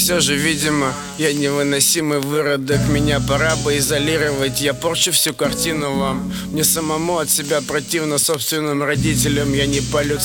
все же, видимо, я невыносимый выродок. Меня пора бы изолировать, я порчу всю картину вам. Мне самому от себя противно, собственным родителям. Я не по-людски